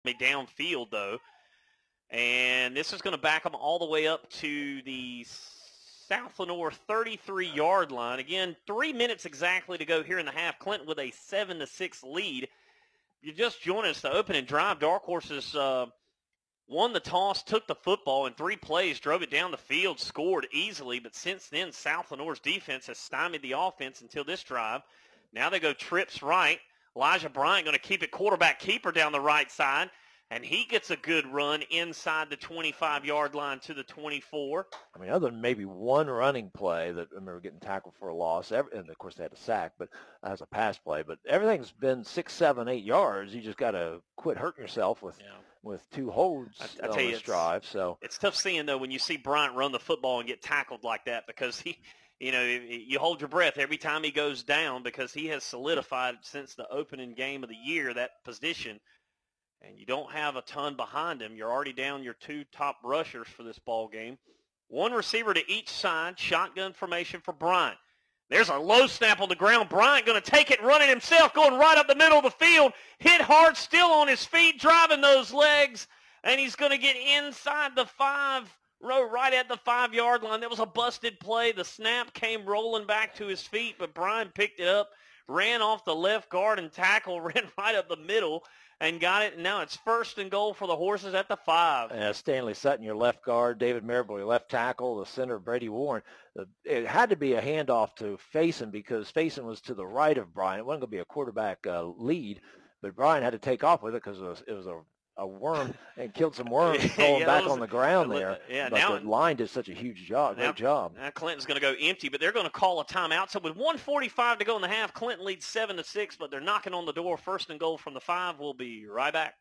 downfield, though. And this is going to back them all the way up to the South Lenoir 33-yard line. Again, 3 minutes exactly to go here in the half. Clinton with a 7-6 lead. You just joined us, the opening drive. Dark Horses won the toss, took the football in 3 plays, drove it down the field, scored easily. But since then, South Lenoir's defense has stymied the offense until this drive. Now they go trips right. Elijah Bryant going to keep it quarterback keeper down the right side. And he gets a good run inside the 25-yard line to the 24. I mean, other than maybe one running play that I remember getting tackled for a loss, and of course they had a sack, but as a pass play. But everything's been 6, 7, 8 yards. You just got to quit hurting yourself with 2 holds on this drive. So it's tough seeing, though, when you see Bryant run the football and get tackled like that, because you hold your breath every time he goes down, because he has solidified since the opening game of the year that position. And you don't have a ton behind him. You're already down your 2 top rushers for this ball game. 1 receiver to each side. Shotgun formation for Bryant. There's a low snap on the ground. Bryant going to take it, running himself, going right up the middle of the field. Hit hard, still on his feet, driving those legs. And he's going to get inside the 5 row, right at the 5-yard line. That was a busted play. The snap came rolling back to his feet, but Bryant picked it up, ran off the left guard and tackle, ran right up the middle, and got it. And now it's 1st and goal for the Horses at the 5. Stanley Sutton, your left guard, David Marable, your left tackle, the center, Brady Warren. It had to be a handoff to Faison, because Faison was to the right of Bryant. It wasn't going to be a quarterback lead, but Bryant had to take off with it because it was a worm and killed some worms falling back on the ground there. Yeah, but now the line did such a huge job. Great job. Now Clinton's going to go empty, but they're going to call a timeout. So with 1:45 to go in the half, Clinton leads 7-6, but they're knocking on the door. 1st and goal from the 5. We'll be right back.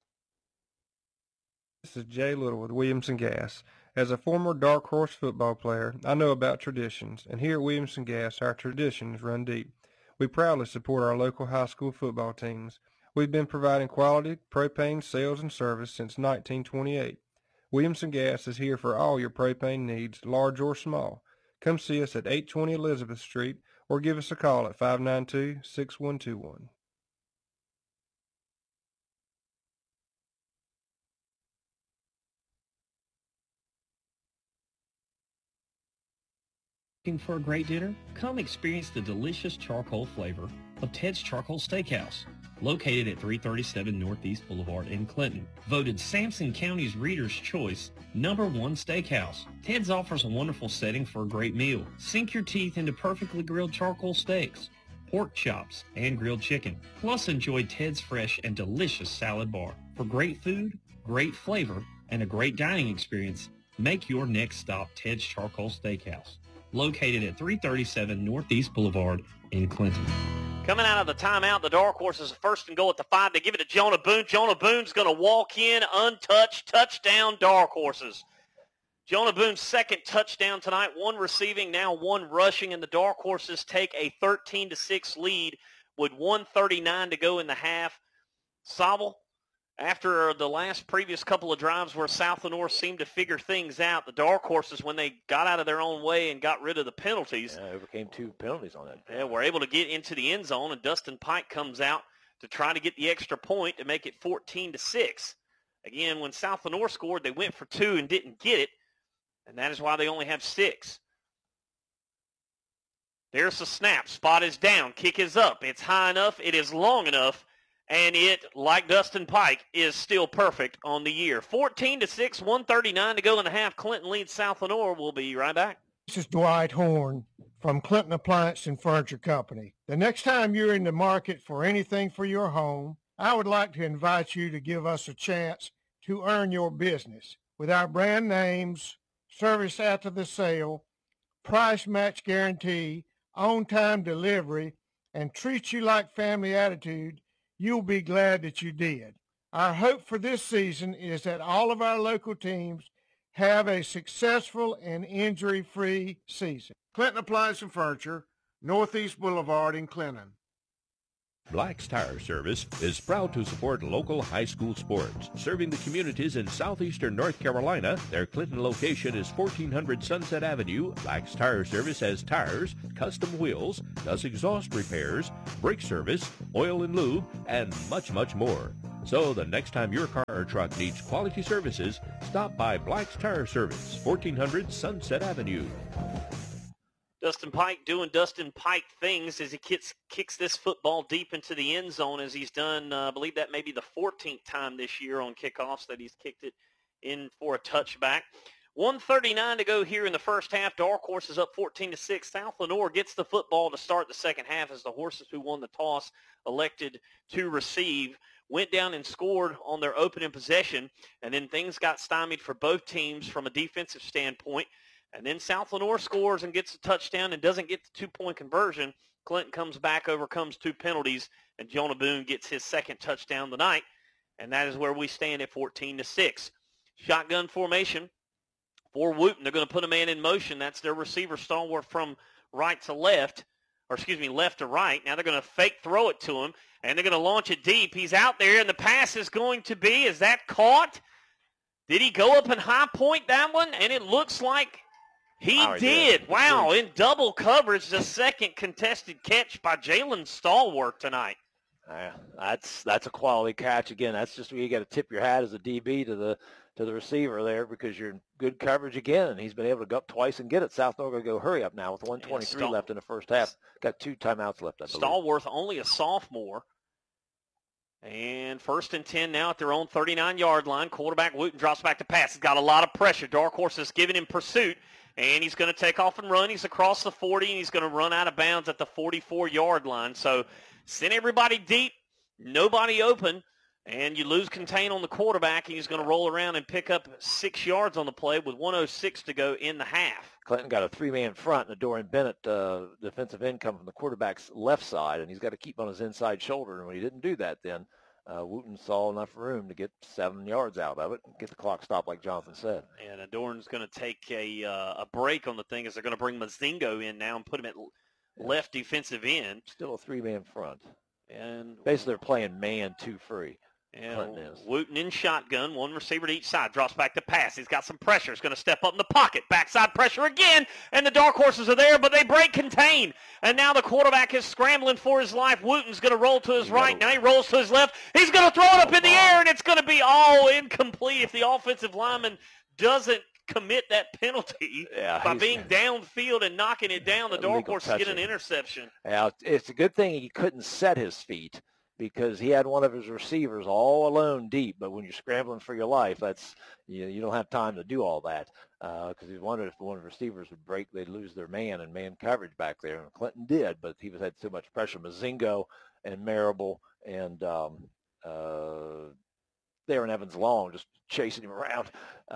This is Jay Little with Williamson Gas. As a former Dark Horse football player, I know about traditions, and here at Williamson Gas, our traditions run deep. We proudly support our local high school football teams. We've been providing quality propane sales and service since 1928. Williamson Gas is here for all your propane needs, large or small. Come see us at 820 Elizabeth Street or give us a call at 592-6121. Looking for a great dinner? Come experience the delicious charcoal flavor of Ted's Charcoal Steakhouse, located at 337 Northeast Boulevard in Clinton. Voted Sampson County's Reader's Choice #1 steakhouse. Ted's offers a wonderful setting for a great meal. Sink your teeth into perfectly grilled charcoal steaks, pork chops, and grilled chicken. Plus enjoy Ted's fresh and delicious salad bar. For great food, great flavor, and a great dining experience, make your next stop Ted's Charcoal Steakhouse, located at 337 Northeast Boulevard in Clinton. Coming out of the timeout, the Dark Horses 1st and goal at the 5. They give it to Jonah Boone. Jonah Boone's going to walk in untouched. Touchdown, Dark Horses. Jonah Boone's 2nd touchdown tonight, 1 receiving, now 1 rushing, and the Dark Horses take a 13-6 lead with 1:39 to go in the half. Sobel, after the previous couple of drives where South Lenoir seemed to figure things out, the Dark Horses, when they got out of their own way and got rid of the penalties, overcame 2 penalties on that. Yeah, were able to get into the end zone, and Dustin Pike comes out to try to get the extra point to make it 14-6. Again, when South Lenoir scored, they went for 2 and didn't get it, and that is why they only have 6. There's the snap. Spot is down. Kick is up. It's high enough. It is long enough. And it, like Dustin Pike, is still perfect on the year. 14-6, 1:39 to go in the half. Clinton leads South Lenoir. We'll be right back. This is Dwight Horn from Clinton Appliance and Furniture Company. The next time you're in the market for anything for your home, I would like to invite you to give us a chance to earn your business with our brand names, service after the sale, price match guarantee, on-time delivery, and treat you like family attitude. You'll be glad that you did. Our hope for this season is that all of our local teams have a successful and injury-free season. Clinton Appliance and Furniture, Northeast Boulevard in Clinton. Black's Tire Service is proud to support local high school sports. Serving the communities in southeastern North Carolina, their Clinton location is 1400 Sunset Avenue. Black's Tire Service has tires, custom wheels, does exhaust repairs, brake service, oil and lube, and much, much more. So the next time your car or truck needs quality services, stop by Black's Tire Service, 1400 Sunset Avenue. Dustin Pike doing Dustin Pike things as he kicks this football deep into the end zone, as he's done, I believe that may be the 14th time this year on kickoffs that he's kicked it in for a touchback. 1:39 to go here in the first half. Dark Horse is up 14-6. South Lenoir gets the football to start the second half as the Horses, who won the toss, elected to receive, went down and scored on their opening possession, and then things got stymied for both teams from a defensive standpoint. And then South Lenoir scores and gets a touchdown and doesn't get the two-point conversion. Clinton comes back, overcomes 2 penalties, and Jonah Boone gets his second touchdown tonight. And that is where we stand at 14-6. Shotgun formation for Wooten. They're going to put a man in motion. That's their receiver stalwart from right to left, or excuse me, left to right. Now they're going to fake throw it to him, and they're going to launch it deep. He's out there, and the pass is going to be, is that caught? Did he go up and high point that one? And it looks like he did. Wow, in double coverage, the second contested catch by Jalen Stalwart tonight. That's a quality catch. Again, that's just where you got to tip your hat as a DB to the receiver there, because you're in good coverage again, and he's been able to go up twice and get it. South Lenoir going to go hurry up now with 1:23 left in the first half. Got 2 timeouts left, I believe. Stallworth, only a sophomore. And 1st and 10 now at their own 39-yard line. Quarterback Wooten drops back to pass. He's got a lot of pressure. Dark Horse is giving him pursuit, and he's going to take off and run. He's across the 40, and he's going to run out of bounds at the 44-yard line. So send everybody deep, nobody open, and you lose contain on the quarterback, and he's going to roll around and pick up 6 yards on the play with 1:06 to go in the half. Clinton got a 3-man front, and Dorian Bennett, defensive end, come from the quarterback's left side, and he's got to keep on his inside shoulder. And when he didn't do that, then Wooten saw enough room to get 7 yards out of it and get the clock stopped, like Jonathan said. And Adorn's going to take a break on the thing, as they're going to bring Mazingo in now and put him at left defensive end. Still a 3-man front. And basically, they're playing man 2 free. And Wooten in shotgun, 1 receiver to each side, drops back to pass. He's got some pressure. He's going to step up in the pocket. Backside pressure again, and the Dark Horses are there, but they break contain. And now the quarterback is scrambling for his life. Wooten's going to roll to his right. Now he rolls to his left. He's going to throw it up in the air, and it's going to be all incomplete if the offensive lineman doesn't commit that penalty by being downfield and knocking it down. The Dark Horses get an interception. Yeah, it's a good thing he couldn't set his feet, because he had one of his receivers all alone deep. But when you're scrambling for your life, that's you don't have time to do all that, because he wondered if one of the receivers would break, they'd lose their man coverage back there. And Clinton did, but he had so much pressure. Mazingo and Marable and Darren Evans Long just chasing him around.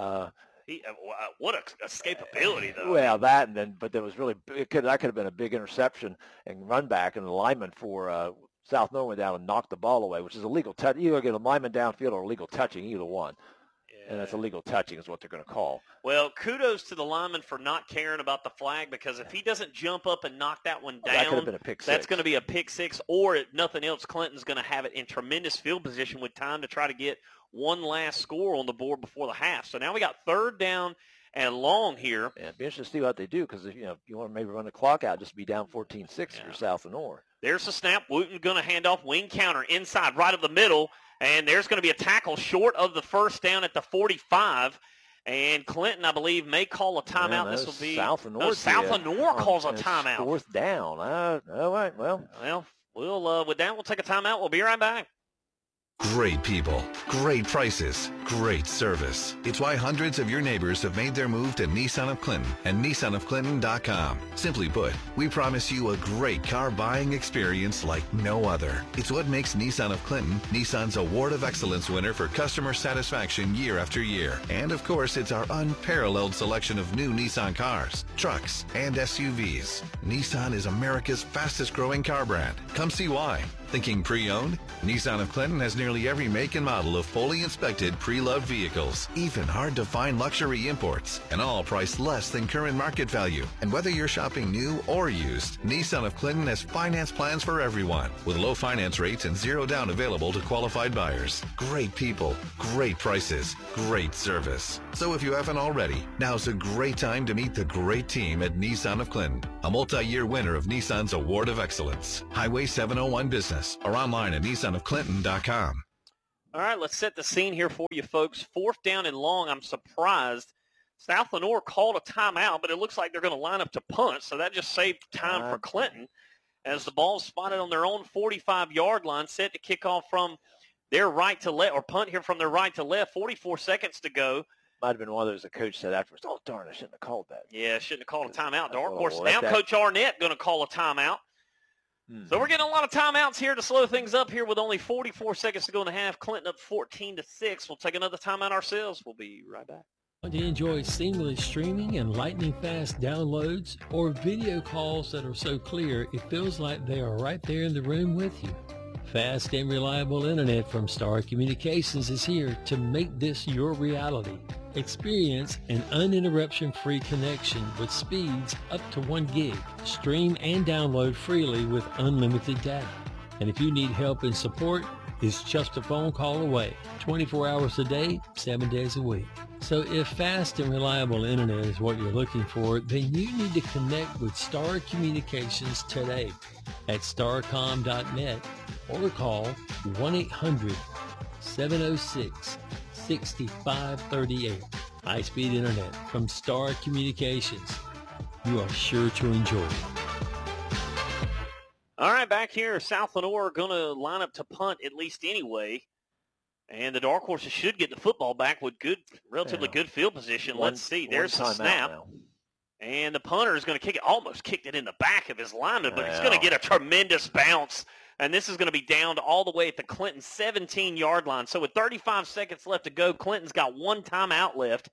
What escapability, though. Well, but there was really that could have been a big interception and run back, and the lineman for South Lenoir went down and knocked the ball away, which is illegal touch. You're going to get a lineman downfield or illegal touching, either one. Yeah. And that's illegal touching is what they're going to call. Well, kudos to the lineman for not caring about the flag, because if he doesn't jump up and knock that one down, that could have been a pick 6. That's going to be a pick 6, or if nothing else, Clinton's going to have it in tremendous field position with time to try to get one last score on the board before the half. So now we got 3rd down and long here. Yeah, it'd be interesting to see what they do, because if you want to maybe run the clock out, just be down 14-6 if you're South Lenoir. There's the snap. Wooten going to hand off, wing counter inside right of the middle, and there's going to be a tackle short of the 1st down at the 45. And Clinton, I believe, may call a timeout. This will be South Lenoir. South Lenoir calls a timeout. 4th down. All right. Well, we'll with that, we'll take a timeout. We'll be right back. Great people, great prices, great service. It's why hundreds of your neighbors have made their move to Nissan of Clinton and NissanofClinton.com. Simply put, we promise you a great car buying experience like no other. It's what makes Nissan of Clinton Nissan's Award of Excellence winner for customer satisfaction year after year. And of course, it's our unparalleled selection of new Nissan cars, trucks, and SUVs. Nissan is America's fastest growing car brand. Come see why. Thinking pre-owned? Nissan of Clinton has nearly every make and model of fully inspected, pre-loved vehicles, even hard-to-find luxury imports, and all priced less than current market value. And whether you're shopping new or used, Nissan of Clinton has finance plans for everyone, with low finance rates and 0 down available to qualified buyers. Great people, great prices, great service. So if you haven't already, now's a great time to meet the great team at Nissan of Clinton, a multi-year winner of Nissan's Award of Excellence. Highway 701 Business, or online at NissanofClinton.com. All right, let's set the scene here for you folks. 4th down and long. I'm surprised South Lenoir called a timeout, but it looks like they're going to line up to punt, so that just saved time for Clinton as the ball's spotted on their own 45-yard line, set to kick off from their right to left, or punt here from their right to left. 44 seconds to go. Might have been one of those the coach said afterwards, oh, darn, I shouldn't have called that. Yeah, shouldn't have called a timeout. Dark Horse now, Coach Arnett going to call a timeout. So we're getting a lot of timeouts here to slow things up here with only 44 seconds to go in the half. Clinton up 14-6. We'll take another timeout ourselves. We'll be right back. Want to enjoy seamless streaming and lightning-fast downloads or video calls that are so clear it feels like they are right there in the room with you? Fast and reliable internet from Star Communications is here to make this your reality. Experience an uninterruption-free connection with speeds up to 1 gig. Stream and download freely with unlimited data. And if you need help and support, it's just a phone call away. 24 hours a day, 7 days a week. So if fast and reliable internet is what you're looking for, then you need to connect with Star Communications today at starcom.net or call 1-800-706-6538. High-speed internet from Star Communications. You are sure to enjoy it. All right, back here, South Lenoir are going to line up to punt at least anyway. And the Dark Horses should get the football back with relatively good field position. Let's see. There's the snap. And the punter is going to kick it. Almost kicked it in the back of his lineman, but he's going to get a tremendous bounce. And this is going to be down all the way at the Clinton 17-yard line. So with 35 seconds left to go, Clinton's got 1 timeout left.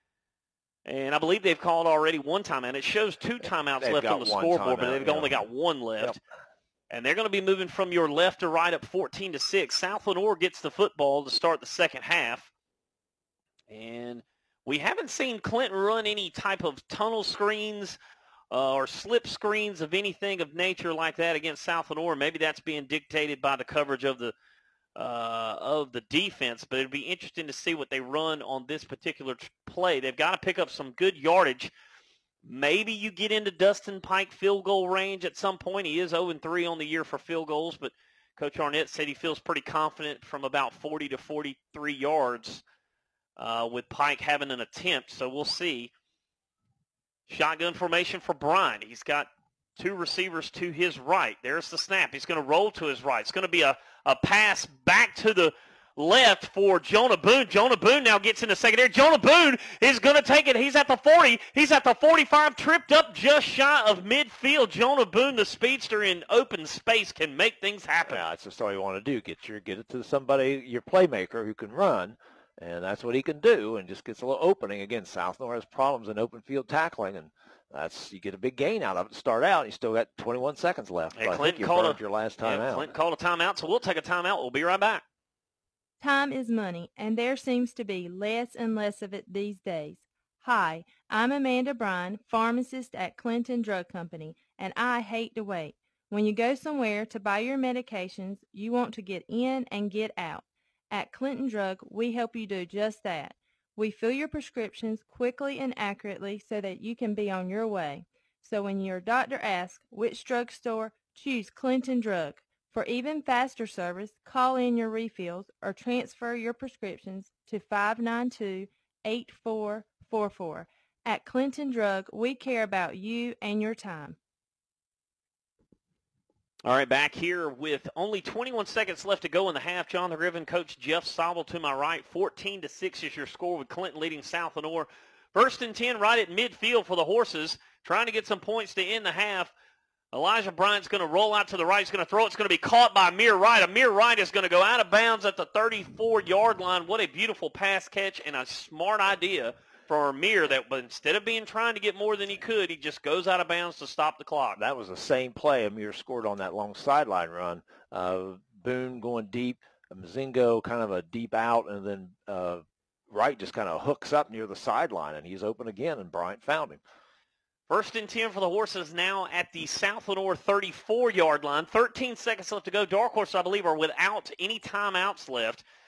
And I believe they've called already 1 timeout. It shows 2 timeouts left on the scoreboard, but they've only got 1 left. Yep. And they're going to be moving from your left to right up 14-6. South Lenoir gets the football to start the second half. And we haven't seen Clinton run any type of tunnel screens or slip screens of anything of nature like that against South Lenoir. Maybe that's being dictated by the coverage of the defense, but it'd be interesting to see what they run on this particular play. They've got to pick up some good yardage. Maybe you get into Dustin Pike field goal range at some point. He is 0-3 on the year for field goals, but Coach Arnett said he feels pretty confident from about 40 to 43 yards with Pike having an attempt, so we'll see. Shotgun formation for Bryant. He's got 2 receivers to his right. There's the snap. He's going to roll to his right. It's going to be a pass back to the left for Jonah Boone. Jonah Boone now gets in the secondary. Jonah Boone is going to take it. He's at the 40. He's at the 45, tripped up just shy of midfield. Jonah Boone, the speedster in open space, can make things happen. Yeah, that's just all you want to do. Get it to somebody, your playmaker who can run, and that's what he can do, and just gets a little opening. Again, South Lenoir has problems in open field tackling, and you get a big gain out of it to start out. You still got 21 seconds left. Hey, Clinton called your last timeout. Clinton called a timeout, so we'll take a timeout. We'll be right back. Time is money, and there seems to be less and less of it these days. Hi, I'm Amanda Bryan, pharmacist at Clinton Drug Company, and I hate to wait. When you go somewhere to buy your medications, you want to get in and get out. At Clinton Drug, we help you do just that. We fill your prescriptions quickly and accurately so that you can be on your way. So when your doctor asks which drugstore, choose Clinton Drug. For even faster service, call in your refills or transfer your prescriptions to 592-8444. At Clinton Drug, we care about you and your time. All right, back here with only 21 seconds left to go in the half. John the Griffin, Coach Jeff Sobel to my right. 14-6 is your score with Clinton leading South Lenoir. 1st and 10 right at midfield for the Horses, trying to get some points to end the half. Elijah Bryant's going to roll out to the right. He's going to throw it. It's going to be caught by Amir Wright. Amir Wright is going to go out of bounds at the 34-yard line. What a beautiful pass catch and a smart idea for Amir that instead of trying to get more than he could, he just goes out of bounds to stop the clock. That was the same play Amir scored on that long sideline run. Boone going deep, Mazingo kind of a deep out, and then Wright just kind of hooks up near the sideline, and he's open again, and Bryant found him. 1st and 10 for the Horses now at the South Lenoir 34-yard line. 13 seconds left to go. Dark Horse, I believe, are without any timeouts left.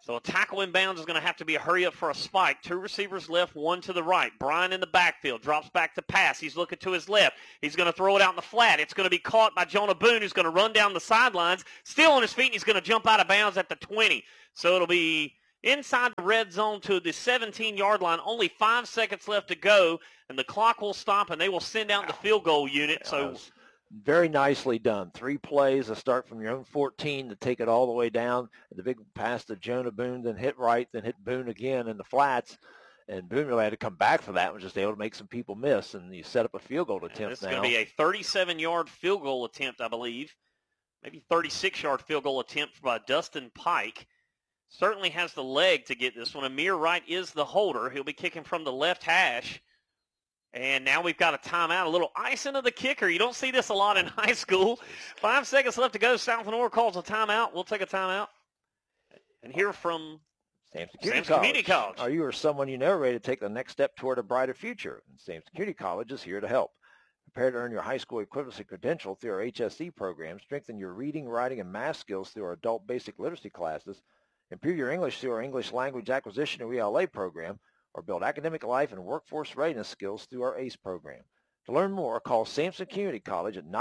So a tackle inbounds is going to have to be a hurry up for a spike. 2 receivers left, 1 to the right. Bryan in the backfield, drops back to pass. He's looking to his left. He's going to throw it out in the flat. It's going to be caught by Jonah Boone, who's going to run down the sidelines, still on his feet, and he's going to jump out of bounds at the 20. So it'll be inside the red zone to the 17-yard line. Only 5 seconds left to go, and the clock will stop, and they will send out the field goal unit. So very nicely done. 3 plays to start from your own 14 to take it all the way down. The big pass to Jonah Boone, then hit right, then hit Boone again in the flats. And Boone really had to come back for that and was just able to make some people miss. And you set up a field goal attempt now. This is going to be a 37-yard field goal attempt, I believe. Maybe 36-yard field goal attempt by Dustin Pike. Certainly has the leg to get this one. Amir Wright is the holder. He'll be kicking from the left hash. And now we've got a timeout, a little icing of the kicker. You don't see this a lot in high school. 5 seconds left to go. South Lenore calls a timeout. We'll take a timeout and hear from Samson Community College. Are you or someone you know ready to take the next step toward a brighter future? And Samson Community College is here to help. Prepare to earn your high school equivalency credential through our HSC program, strengthen your reading, writing, and math skills through our adult basic literacy classes, improve your English through our English language acquisition or ELA program, or build academic life and workforce readiness skills through our ACE program. To learn more, call Samson Community College at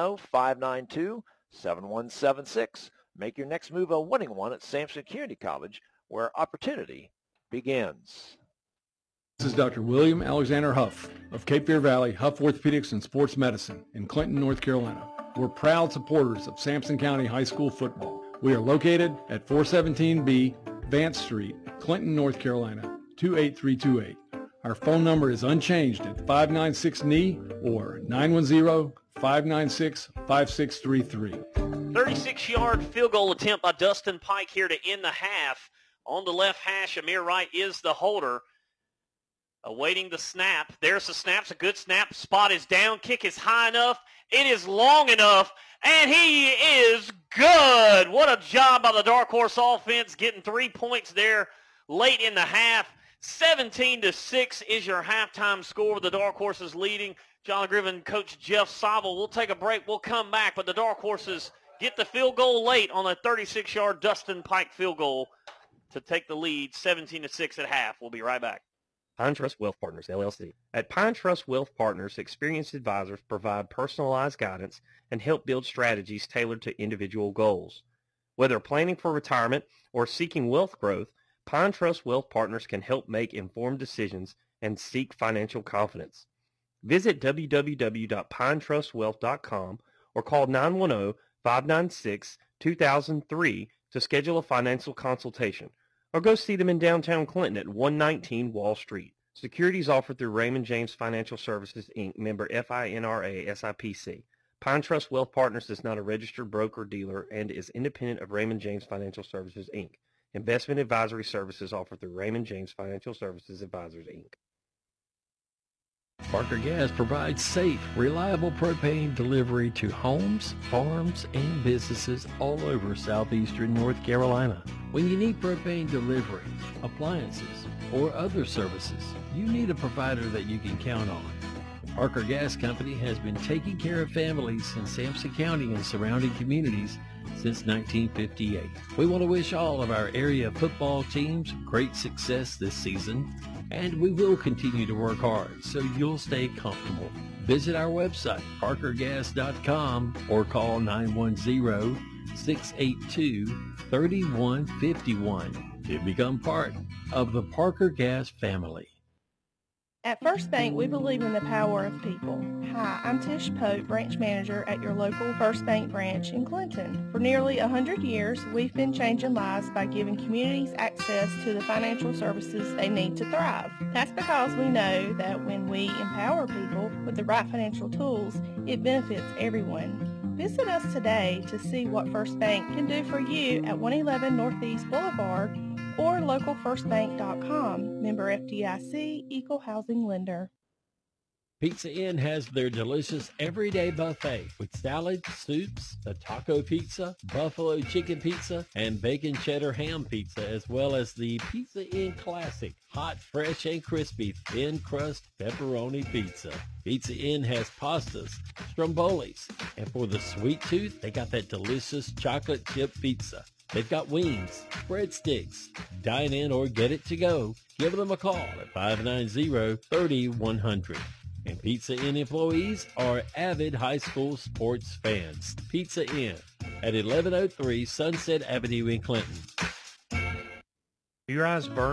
910-592-7176. Make your next move a winning one at Samson Community College, where opportunity begins. This is Dr. William Alexander Huff of Cape Fear Valley Huff Orthopedics and Sports Medicine in Clinton, North Carolina. We're proud supporters of Sampson County High School football. We are located at 417B Vance Street, Clinton, North Carolina, 28328. Our phone number is unchanged at 596-KNEE or 910-596-5633. 36-yard field goal attempt by Dustin Pike here to end the half. On the left hash, Amir Wright is the holder. Awaiting the snap. There's the snap. It's a good snap. Spot is down. Kick is high enough. It is long enough. And he is good. What a job by the Dark Horse offense, getting 3 points there late in the half. 17-6 is your halftime score. The Dark Horses leading. John Griffin, Coach Jeff Sobel. We'll take a break. We'll come back. But the Dark Horses get the field goal late on a 36-yard Dustin Pike field goal to take the lead 17-6 at half. We'll be right back. Pine Trust Wealth Partners, LLC. At Pine Trust Wealth Partners, experienced advisors provide personalized guidance and help build strategies tailored to individual goals. Whether planning for retirement or seeking wealth growth, Pine Trust Wealth Partners can help make informed decisions and seek financial confidence. Visit www.pinetrustwealth.com or call 910-596-2003 to schedule a financial consultation, or go see them in downtown Clinton at 119 Wall Street. Securities offered through Raymond James Financial Services, Inc., member FINRA SIPC. Pine Trust Wealth Partners is not a registered broker-dealer and is independent of Raymond James Financial Services, Inc. Investment advisory services offered through Raymond James Financial Services Advisors, Inc. Parker Gas provides safe, reliable propane delivery to homes, farms, and businesses all over southeastern North Carolina. When you need propane delivery, appliances, or other services, you need a provider that you can count on. Parker Gas Company has been taking care of families in Sampson County and surrounding communities since 1958. We want to wish all of our area football teams great success this season, and we will continue to work hard so you'll stay comfortable. Visit our website, parkergas.com, or call 910-682-3151 to become part of the Parker Gas family. At First Bank, we believe in the power of people. Hi, I'm Tish Pope, branch manager at your local First Bank branch in Clinton. For nearly 100 years, we've been changing lives by giving communities access to the financial services they need to thrive. That's because we know that when we empower people with the right financial tools, it benefits everyone. Visit us today to see what First Bank can do for you at 111 Northeast Boulevard or localfirstbank.com, member FDIC, equal housing lender. Pizza Inn has their delicious everyday buffet with salads, soups, the taco pizza, buffalo chicken pizza, and bacon cheddar ham pizza, as well as the Pizza Inn Classic, hot, fresh, and crispy thin crust pepperoni pizza. Pizza Inn has pastas, strombolis, and for the sweet tooth, they got that delicious chocolate chip pizza. They've got wings, breadsticks. Dine in or get it to go. Give them a call at 590-3100. And Pizza Inn employees are avid high school sports fans. Pizza Inn at 1103 Sunset Avenue in Clinton. Your eyes burn?